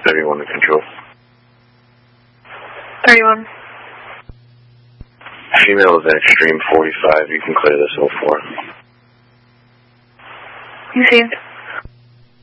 31 to control. 31. Female is in extreme 45. You can clear this 04. You see.